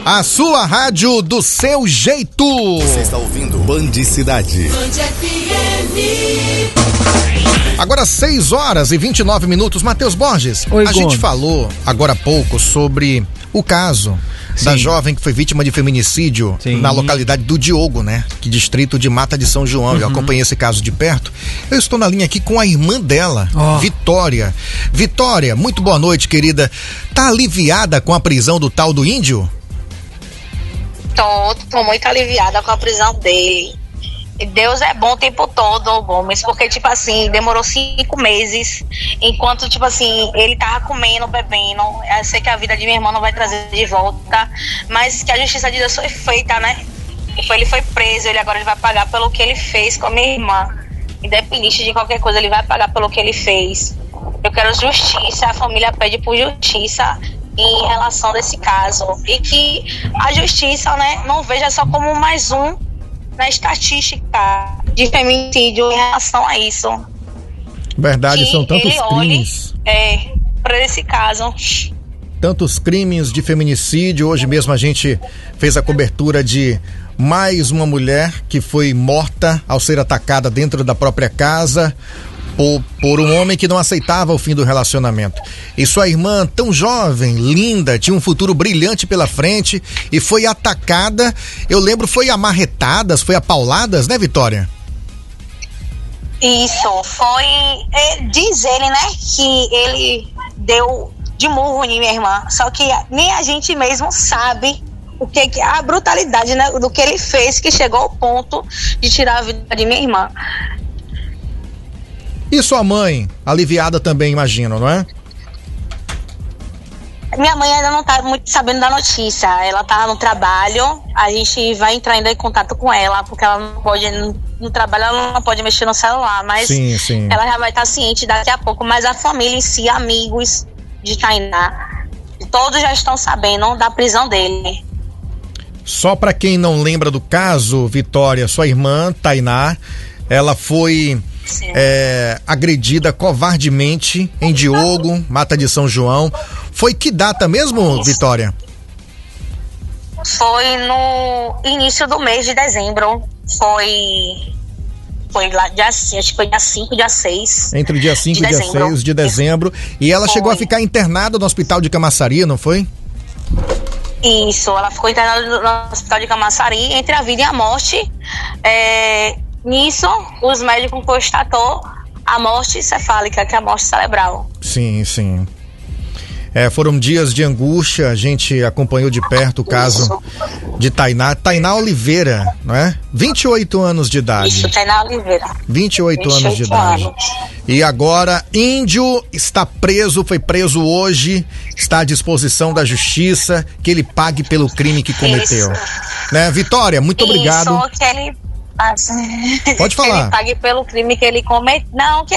A sua rádio do seu jeito. Você está ouvindo Band Cidade. Band FM. Agora 6h29. Matheus Borges, Oi, a gente falou agora há pouco sobre o caso da jovem que foi vítima de feminicídio na localidade do Diogo, né? Que distrito de Mata de São João. Eu acompanhei esse caso de perto. Eu estou na linha aqui com a irmã dela, Vitória. Vitória, muito boa noite, querida. Tá aliviada com a prisão do tal do índio? Tô muito aliviada com a prisão dele. E Deus é bom o tempo todo, Gomes, porque, tipo assim, demorou 5 meses, enquanto, tipo assim, ele tava comendo, bebendo. Eu sei que a vida de minha irmã não vai trazer de volta, mas que a justiça de Deus foi feita, né? Ele foi preso, agora ele vai pagar pelo que ele fez com a minha irmã. Independente de qualquer coisa, ele vai pagar pelo que ele fez. Eu quero justiça, a família pede por justiça em relação desse caso. E que a justiça, né, não veja só como mais um na estatística de feminicídio em relação a isso. Verdade, são tantos crimes. Para esse caso. Tantos crimes de feminicídio. Hoje mesmo a gente fez a cobertura de mais uma mulher que foi morta ao ser atacada dentro da própria casa por um homem que não aceitava o fim do relacionamento. E sua irmã, tão jovem, linda, tinha um futuro brilhante pela frente e foi atacada. Eu lembro, foi amarretadas, foi apauladas, né, Vitória? Isso, foi. Diz ele, né, que ele deu de murro em minha irmã. Só que nem a gente mesmo sabe o que a brutalidade, né, do que ele fez, que chegou ao ponto de tirar a vida de minha irmã. E sua mãe, aliviada também, imagino, não é? Minha mãe ainda não tá muito sabendo da notícia. Ela tá no trabalho, a gente vai entrar ainda em contato com ela, porque ela não pode, no trabalho ela não pode mexer no celular, mas sim. Ela já vai estar ciente daqui a pouco. Mas a família em si, amigos de Tainá, todos já estão sabendo da prisão dele. Só pra quem não lembra do caso, Vitória, sua irmã, Tainá, ela foi agredida covardemente em Diogo, Mata de São João. Foi que data mesmo, Vitória? Foi no início do mês de dezembro. Foi lá, acho que foi dia 5, dia 6. Entre o dia 5 e dia 6 de dezembro. E ela chegou a ficar internada no hospital de Camaçari, não foi? Isso, ela ficou internada no hospital de Camaçari entre a vida e a morte. Nisso, os médicos constatou a morte cefálica, que é a morte cerebral. Sim. Foram dias de angústia, a gente acompanhou de perto o caso de Tainá Oliveira, não é? 28 anos de idade. Isso, Tainá Oliveira. 28 anos de idade. E agora, índio está preso, foi preso hoje, está à disposição da justiça, que ele pague pelo crime que cometeu. Né, Vitória, muito obrigado. Isso, que ele... Pode falar. Que ele pague pelo crime que ele cometeu. Não, que